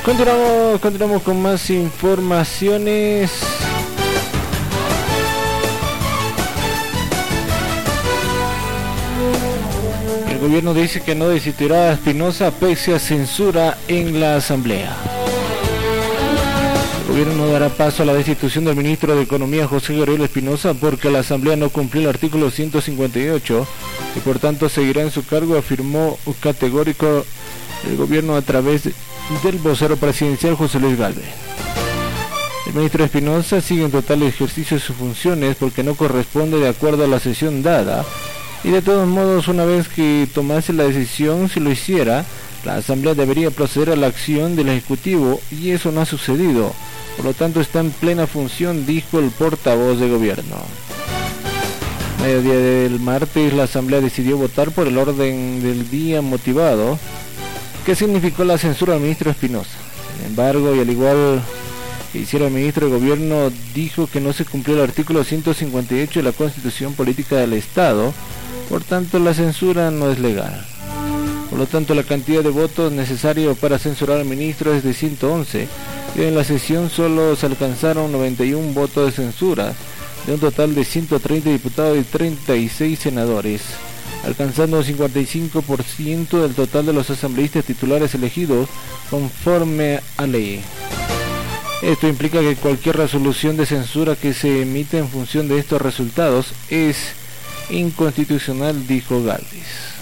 Continuamos con más informaciones. El gobierno dice que no destituirá a Espinosa pese a censura en la asamblea. El gobierno no dará paso a la destitución del ministro de Economía José Gabriel Espinosa porque la asamblea no cumplió el artículo 158 y por tanto seguirá en su cargo, afirmó categórico el gobierno a través del vocero presidencial José Luis Gálvez. El ministro Espinosa sigue en total ejercicio de sus funciones porque no corresponde de acuerdo a la sesión dada y de todos modos una vez que tomase la decisión, si lo hiciera, la asamblea debería proceder a la acción del ejecutivo y eso no ha sucedido, por lo tanto está en plena función, dijo el portavoz de gobierno. Mediodía del martes la asamblea decidió votar por el orden del día motivado que significó la censura al ministro Espinosa. Sin embargo, y al igual que hiciera el ministro de Gobierno, dijo que no se cumplió el artículo 158 de la Constitución Política del Estado, por tanto la censura no es legal. Por lo tanto, la cantidad de votos necesario para censurar al ministro es de 111, y en la sesión solo se alcanzaron 91 votos de censura, de un total de 130 diputados y 36 senadores, alcanzando 55% del total de los asambleístas titulares elegidos conforme a ley. Esto implica que cualquier resolución de censura que se emite en función de estos resultados es inconstitucional, dijo Gálvez.